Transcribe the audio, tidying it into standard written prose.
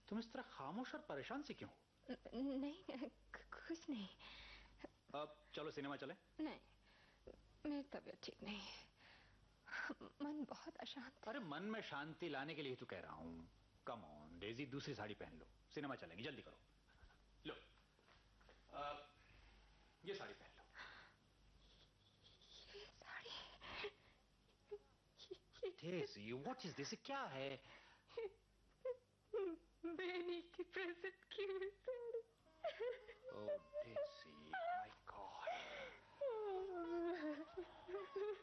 तुम इस तरह खामोश और परेशान सी क्यों? नहीं, कुछ नहीं। अब चलो सिनेमा चले। नहीं, मेरी तबीयत ठीक नहीं, मन बहुत अशांत। अरे मन में शांति लाने के लिए तो कह रहा हूं। कम ऑन डेजी, दूसरी साड़ी पहन लो, सिनेमा चलेंगे, जल्दी करो। लो, ये साड़ी पहन लो। ये sari? Daisy, what is this? क्या है? बेनी की प्रेजेंट की हुई साड़ी। ओह डेजी, माय गॉड।